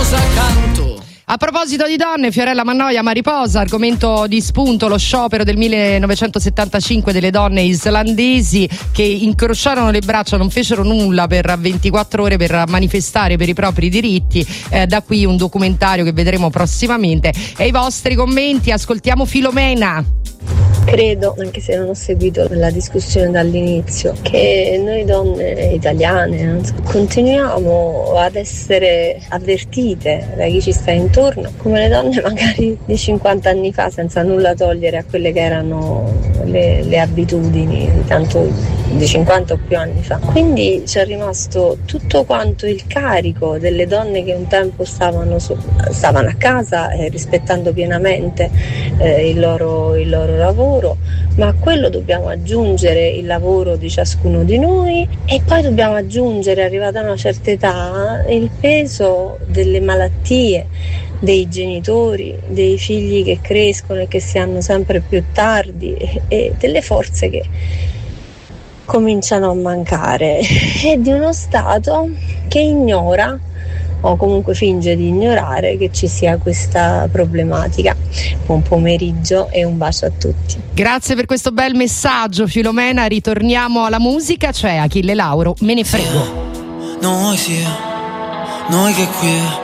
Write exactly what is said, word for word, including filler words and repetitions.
rosa accanto. A proposito di donne, Fiorella Mannoia, Mariposa, argomento di spunto, lo sciopero del millenovecentosettantacinque delle donne islandesi che incrociarono le braccia, non fecero nulla per ventiquattro ore per manifestare per i propri diritti, eh, da qui un documentario che vedremo prossimamente. E i vostri commenti, ascoltiamo Filomena. Credo, anche se non ho seguito la discussione dall'inizio, che noi donne italiane continuiamo ad essere avvertite da chi ci sta intorno come le donne magari di cinquanta anni fa, senza nulla togliere a quelle che erano le, le abitudini tanto di cinquanta o più anni fa. Quindi c'è rimasto tutto quanto il carico delle donne che un tempo stavano, su, stavano a casa eh, rispettando pienamente eh, il loro, il loro lavoro, ma a quello dobbiamo aggiungere il lavoro di ciascuno di noi e poi dobbiamo aggiungere, arrivata a una certa età, il peso delle malattie dei genitori, dei figli che crescono e che si hanno sempre più tardi e, e delle forze che cominciano a mancare e di uno Stato che ignora o comunque finge di ignorare che ci sia questa problematica. Buon pomeriggio e un bacio a tutti. Grazie per questo bel messaggio, Filomena. Ritorniamo alla musica, c'è Achille Lauro, Me ne frego. Noi sì, noi che qui